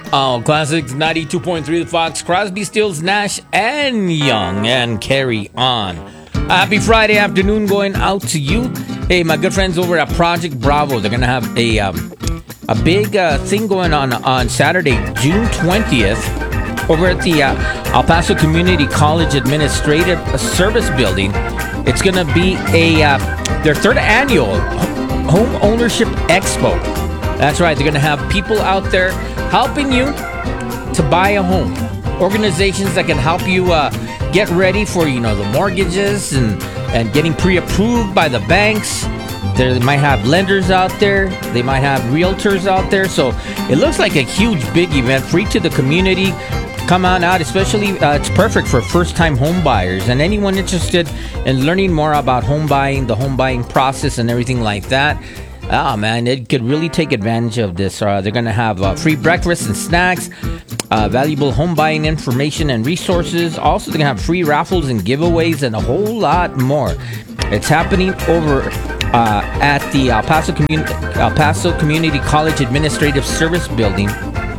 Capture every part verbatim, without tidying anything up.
Oh, Classics ninety-two point three The Fox. Crosby, Stills, Nash, and Young. And carry on. Happy Friday afternoon going out to you. Hey, my good friends over at Project Bravo. They're going to have a um, a big uh, thing going on on Saturday, June twentieth, over at the uh, El Paso Community College Administrative Service Building. It's going to be a uh, their third annual Home Ownership Expo. That's right. They're going to have people out there helping you to buy a home. Organizations that can help you uh, get ready for, you know, the mortgages and, and getting pre-approved by the banks. They might have lenders out there. They might have realtors out there. So it looks like a huge, big event, free to the community. Come on out, especially uh, it's perfect for first-time home buyers and anyone interested in learning more about home buying, the home buying process and everything like that. Oh, man, it could really take advantage of this. Uh, they're going to have uh, free breakfast and snacks, uh, valuable home buying information and resources. Also, they're going to have free raffles and giveaways and a whole lot more. It's happening over uh, at the El Paso, Commun- El Paso Community College Administrative Service Building.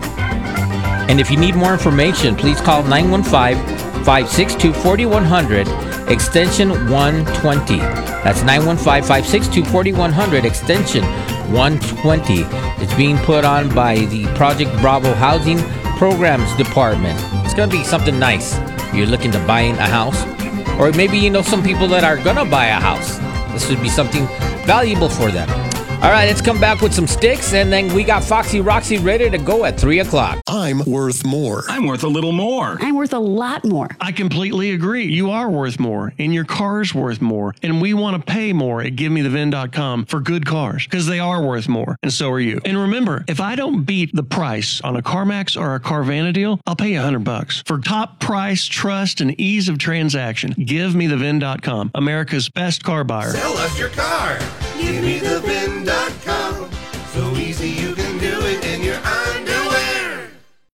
And if you need more information, please call nine one five, five six two, four one zero zero, extension one twenty. That's nine one five, five six two, four one zero zero, extension one twenty. It's being put on by the Project Bravo Housing Programs Department. It's going to be something nice. You're looking to buy a house, or maybe you know some people that are going to buy a house. This would be something valuable for them. All right, let's come back with some sticks, and then we got Foxy Roxy ready to go at three o'clock. I'm worth more. I'm worth a little more. I'm worth a lot more. I completely agree. You are worth more, and your car's worth more, and we want to pay more at give me the vin dot com for good cars, because they are worth more, and so are you. And remember, if I don't beat the price on a CarMax or a Carvana deal, I'll pay you a hundred bucks. For top price, trust, and ease of transaction, give me the vin dot com, America's best car buyer. Sell us your car. give me the vin dot com. So easy you can do it in your underwear.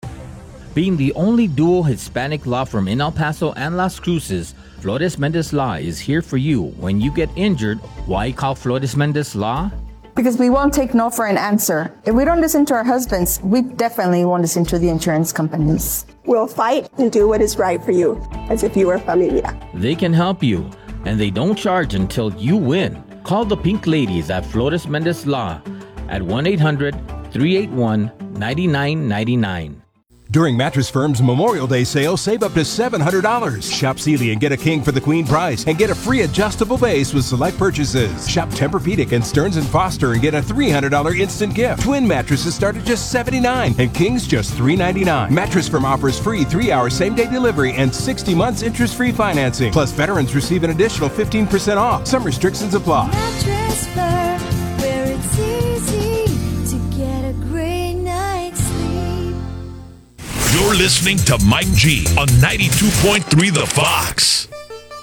Being the only dual Hispanic law firm in El Paso and Las Cruces, Flores Mendez Law is here for you. When you get injured, why call Flores Mendez Law? Because we won't take no for an answer. If we don't listen to our husbands, we definitely won't listen to the insurance companies. We'll fight and do what is right for you, as if you were familia. They can help you, and they don't charge until you win. Call the Pink Ladies at Flores Mendez Law at one eight hundred, three eight one, nine nine nine nine. During Mattress Firm's Memorial Day sale, save up to seven hundred dollars. Shop Sealy and get a king for the queen price and get a free adjustable base with select purchases. Shop Tempur-Pedic and Stearns and Foster and get a three hundred dollars instant gift. Twin mattresses start at just seventy-nine dollars and kings just three ninety-nine. Mattress Firm offers free three-hour same-day delivery and sixty months interest-free financing. Plus, veterans receive an additional fifteen percent off. Some restrictions apply. Mattress Firm, where it's easy to get a great night's sleep. You're listening to Mike G on ninety-two point three The Fox.